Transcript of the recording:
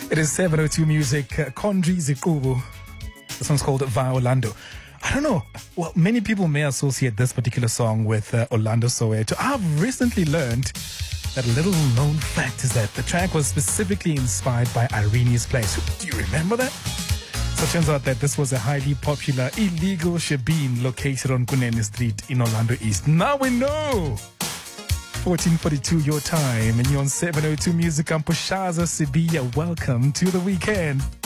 It is 702 Music, Kondri Zikubu. This one's called Via Orlando. I don't know. Well, many people may associate this particular song with Orlando Soweto. I've recently learned that a little known fact is that the track was specifically inspired by Irene's Place. Do you remember that? So it turns out that this was a highly popular illegal shebeen located on Kunene Street in Orlando East. Now we know! 14:42 your time, and you're on 702 Music. I'm Pushaza Sibiya. Welcome to the weekend.